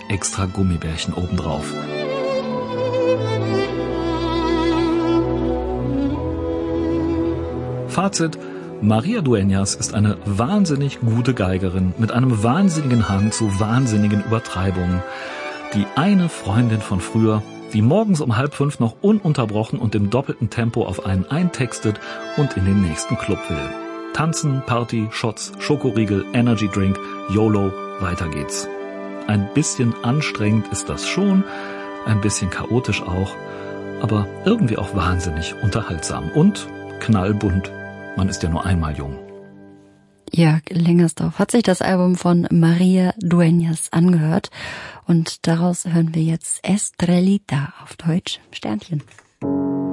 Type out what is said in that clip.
extra Gummibärchen obendrauf. Fazit: Maria Dueñas ist eine wahnsinnig gute Geigerin mit einem wahnsinnigen Hang zu wahnsinnigen Übertreibungen. Die eine Freundin von früher, die morgens um 4:30 noch ununterbrochen und im doppelten Tempo auf einen eintextet und in den nächsten Club will. Tanzen, Party, Shots, Schokoriegel, Energy Drink, YOLO, weiter geht's. Ein bisschen anstrengend ist das schon, ein bisschen chaotisch auch, aber irgendwie auch wahnsinnig unterhaltsam und knallbunt. Man ist ja nur einmal jung. Jörg Lengersdorf hat sich das Album von Maria Dueñas angehört und daraus hören wir jetzt Estrellita, auf Deutsch Sternchen.